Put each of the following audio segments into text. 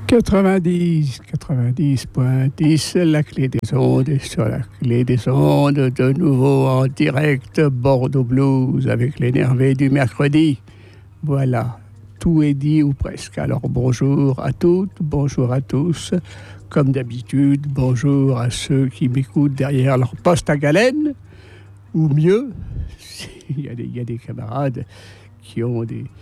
90.10, la clé des ondes, et sur la clé des ondes, de nouveau en direct, Bordeaux Blues, avec l'énervé du mercredi. Voilà, tout est dit ou presque. Alors bonjour à toutes, bonjour à tous. Comme d'habitude, bonjour à ceux qui m'écoutent derrière leur poste à galène, ou mieux, il y a des camarades qui ont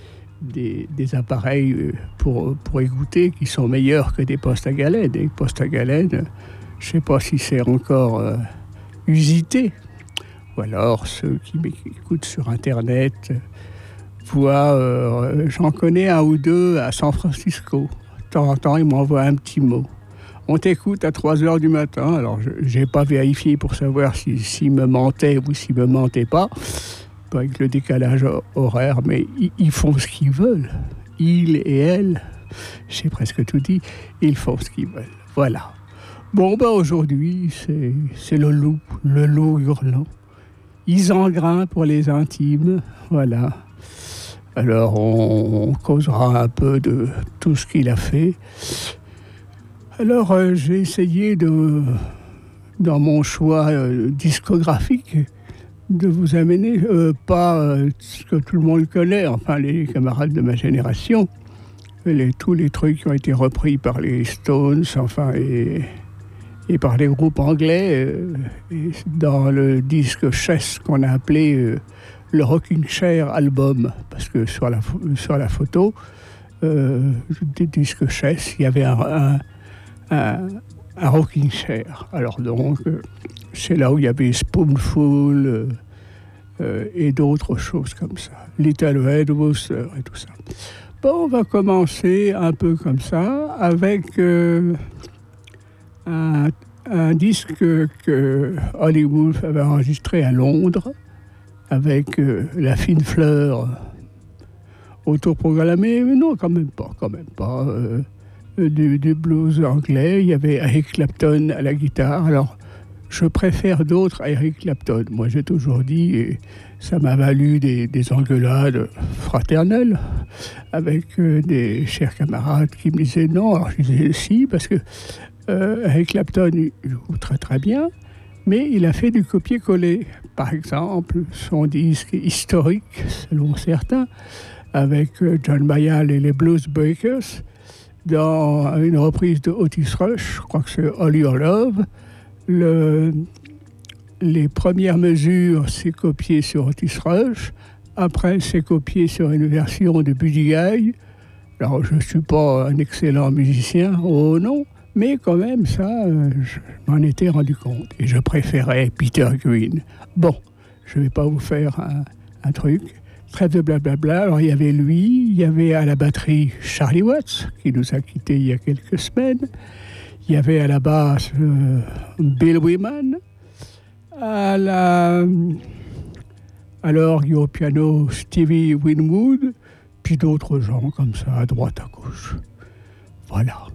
des appareils pour écouter qui sont meilleurs que des postes à galène. Des postes à galène, je ne sais pas si c'est encore usité. Ou alors ceux qui m'écoutent sur Internet voient, j'en connais un ou deux à San Francisco. De temps en temps, ils m'envoient un petit mot. On t'écoute à 3h du matin. Alors, je n'ai pas vérifié pour savoir s'ils me mentaient ou s'ils ne me mentaient pas. Avec le décalage horaire, mais ils font ce qu'ils veulent. Ils et elles, j'ai presque tout dit, ils font ce qu'ils veulent. Voilà. Bon, aujourd'hui, c'est le loup hurlant. Ils engrain pour les intimes, voilà. Alors, on causera un peu de tout ce qu'il a fait. Alors, j'ai essayé dans mon choix discographique, de vous amener, pas ce que tout le monde connaît, enfin les camarades de ma génération, tous les trucs qui ont été repris par les Stones, enfin, et par les groupes anglais, et dans le disque Chess qu'on a appelé le Rocking Chair album, parce que sur la photo du disque Chess, il y avait un Rocking Chair. Alors donc, c'est là où il y avait Spoonful et d'autres choses comme ça. Little Red Rooster et tout ça. Bon, on va commencer un peu comme ça avec un disque que Hollywood avait enregistré à Londres avec La Fine Fleur autoprogrammée, mais non, quand même pas. Du blues anglais. Il y avait Eric Clapton à la guitare. Alors, je préfère d'autres à Eric Clapton. Moi, j'ai toujours dit, et ça m'a valu des engueulades fraternelles avec des chers camarades qui me disaient non. Alors, je disais si, parce que Eric Clapton joue très très bien, mais il a fait du copier-coller. Par exemple, son disque historique, selon certains, avec John Mayall et les Blues Breakers, dans une reprise de Otis Rush, je crois que c'est All Your Love. Les premières mesures, c'est copié sur Otis Rush. Après, c'est copié sur une version de Buddy Guy. Alors, je ne suis pas un excellent musicien, oh non, mais quand même, ça, je m'en étais rendu compte. Et je préférais Peter Green. Bon, je ne vais pas vous faire un truc. Trêve de blablabla. Alors, il y avait lui, il y avait à la batterie Charlie Watts, qui nous a quittés il y a quelques semaines. Il y avait à la basse Bill Wyman. À l'orgue au piano Stevie Winwood. Puis d'autres gens comme ça, à droite, à gauche. Voilà.